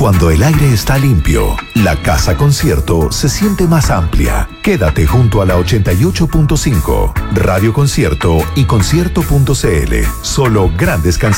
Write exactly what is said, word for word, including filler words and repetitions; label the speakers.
Speaker 1: Cuando el aire está limpio, la casa concierto se siente más amplia. Quédate junto a la ochenta y ocho punto cinco, Radio Concierto y concierto punto c l. Solo grandes canciones.